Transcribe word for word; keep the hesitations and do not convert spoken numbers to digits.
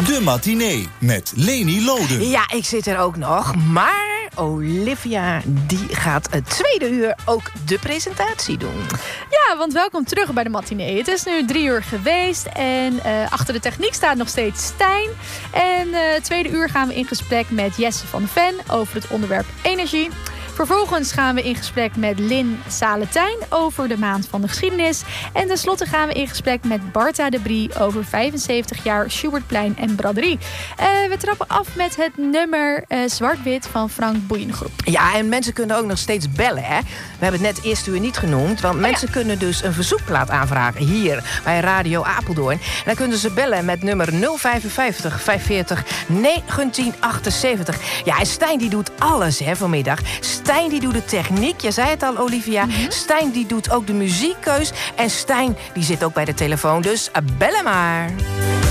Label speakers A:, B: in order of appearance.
A: De matinee met Leni Loden.
B: Ja, ik zit er ook nog, maar Olivia die gaat het tweede uur ook de presentatie doen.
C: Ja, want welkom terug bij de matinee. Het is nu drie uur geweest en uh, achter de techniek staat nog steeds Stijn. En uh, het tweede uur gaan we in gesprek met Jesse van Ven over het onderwerp energie. Vervolgens gaan we in gesprek met Lynn Saletijn over de maand van de geschiedenis. En tenslotte gaan we in gesprek met Barta de Brie over vijfenzeventig jaar Schubertplein en braderie. Uh, we trappen af met het nummer uh, Zwart-Wit van Frank Boeiengroep.
B: Ja, en mensen kunnen ook nog steeds bellen, hè. We hebben het net eerst uur niet genoemd, want mensen ja. kunnen dus een verzoekplaat aanvragen hier bij Radio Apeldoorn. En dan kunnen ze bellen met nummer nul vijfenvijftig vijfenveertig negentien achtenzeventig. Ja, en Stijn die doet alles, hè, vanmiddag. Stijn die doet de techniek, je zei het al, Olivia. Mm-hmm. Stijn die doet ook de muziekkeus. En Stijn die zit ook bij de telefoon, dus bellen maar.